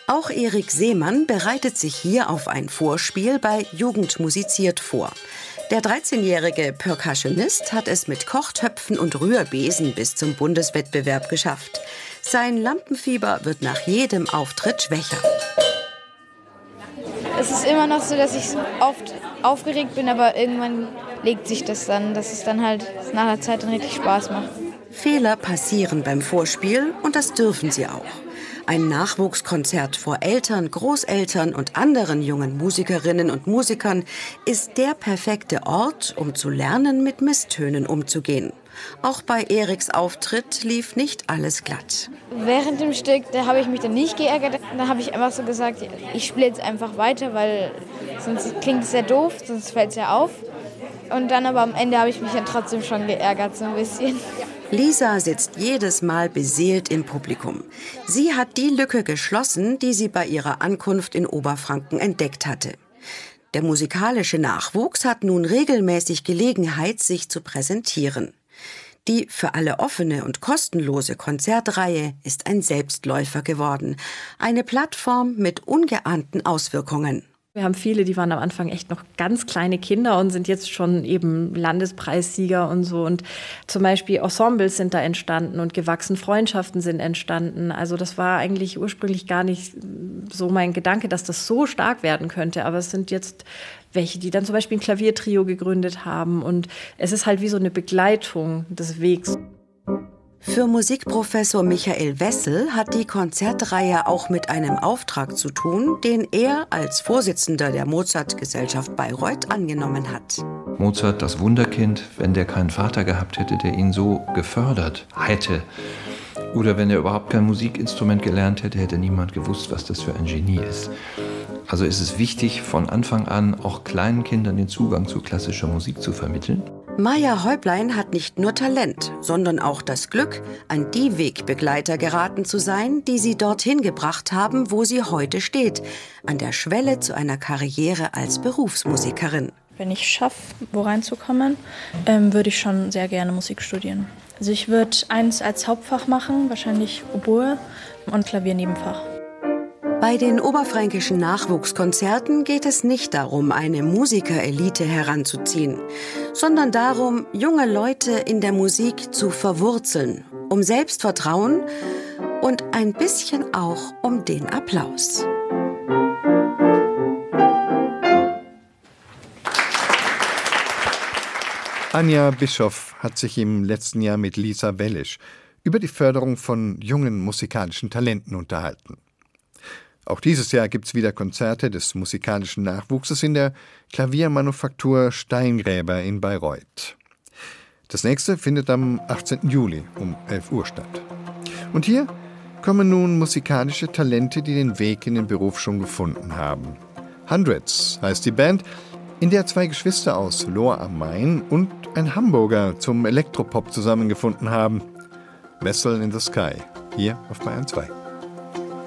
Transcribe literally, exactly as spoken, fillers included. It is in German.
Auch Erik Seemann bereitet sich hier auf ein Vorspiel bei Jugend musiziert vor. Der dreizehnjährige Percussionist hat es mit Kochtöpfen und Rührbesen bis zum Bundeswettbewerb geschafft. Sein Lampenfieber wird nach jedem Auftritt schwächer. Es ist immer noch so, dass ich oft aufgeregt bin, aber irgendwann legt sich das dann, dass es dann halt nach einer Zeit dann richtig Spaß macht. Fehler passieren beim Vorspiel und das dürfen sie auch. Ein Nachwuchskonzert vor Eltern, Großeltern und anderen jungen Musikerinnen und Musikern ist der perfekte Ort, um zu lernen, mit Misstönen umzugehen. Auch bei Eriks Auftritt lief nicht alles glatt. Während dem Stück, da habe ich mich dann nicht geärgert. Da habe ich einfach so gesagt, ich spiele jetzt einfach weiter, weil sonst klingt es sehr doof, sonst fällt es ja auf. Und dann aber am Ende habe ich mich dann trotzdem schon geärgert, so ein bisschen. Lisa sitzt jedes Mal beseelt im Publikum. Sie hat die Lücke geschlossen, die sie bei ihrer Ankunft in Oberfranken entdeckt hatte. Der musikalische Nachwuchs hat nun regelmäßig Gelegenheit, sich zu präsentieren. Die für alle offene und kostenlose Konzertreihe ist ein Selbstläufer geworden. Eine Plattform mit ungeahnten Auswirkungen. Wir haben viele, die waren am Anfang echt noch ganz kleine Kinder und sind jetzt schon eben Landespreissieger und so. Und zum Beispiel Ensembles sind da entstanden und gewachsen, Freundschaften sind entstanden. Also das war eigentlich ursprünglich gar nicht so mein Gedanke, dass das so stark werden könnte. Aber es sind jetzt welche, die dann zum Beispiel ein Klaviertrio gegründet haben. Und es ist halt wie so eine Begleitung des Wegs. Für Musikprofessor Michael Wessel hat die Konzertreihe auch mit einem Auftrag zu tun, den er als Vorsitzender der Mozart-Gesellschaft Bayreuth angenommen hat. Mozart, das Wunderkind, wenn der keinen Vater gehabt hätte, der ihn so gefördert hätte, oder wenn er überhaupt kein Musikinstrument gelernt hätte, hätte niemand gewusst, was das für ein Genie ist. Also ist es wichtig, von Anfang an auch kleinen Kindern den Zugang zu klassischer Musik zu vermitteln. Maja Häublein hat nicht nur Talent, sondern auch das Glück, an die Wegbegleiter geraten zu sein, die sie dorthin gebracht haben, wo sie heute steht, an der Schwelle zu einer Karriere als Berufsmusikerin. Wenn ich schaffe, wo reinzukommen, ähm, würde ich schon sehr gerne Musik studieren. Also ich würde eins als Hauptfach machen, wahrscheinlich Oboe und Klavier Nebenfach. Bei den oberfränkischen Nachwuchskonzerten geht es nicht darum, eine Musikerelite heranzuziehen, sondern darum, junge Leute in der Musik zu verwurzeln, um Selbstvertrauen und ein bisschen auch um den Applaus. Anja Bischoff hat sich im letzten Jahr mit Lisa Wellisch über die Förderung von jungen musikalischen Talenten unterhalten. Auch dieses Jahr gibt es wieder Konzerte des musikalischen Nachwuchses in der Klaviermanufaktur Steingräber in Bayreuth. Das nächste findet am achtzehnten Juli um elf Uhr statt. Und hier kommen nun musikalische Talente, die den Weg in den Beruf schon gefunden haben. Hundreds heißt die Band, in der zwei Geschwister aus Lohr am Main und ein Hamburger zum Elektropop zusammengefunden haben. Vessel in the Sky, hier auf Bayern zwei.